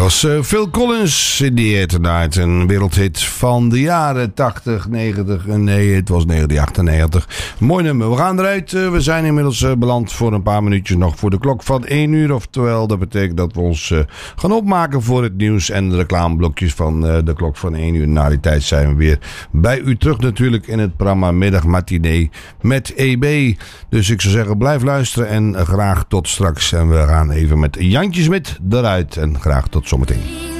was Phil Collins in The Air Tonight. Een wereldhit van de jaren 80, 90. Nee, het was 1998. Mooi nummer. We gaan eruit. We zijn inmiddels beland voor een paar minuutjes nog voor de klok van 1 uur. Oftewel, dat betekent dat we ons gaan opmaken voor het nieuws en de reclameblokjes van de klok van 1 uur. Na die tijd zijn we weer bij u terug natuurlijk in het programma Middagmatinee met EB. Dus ik zou zeggen, blijf luisteren en graag tot straks. En we gaan even met Jantje Smit eruit. En graag tot zometeen.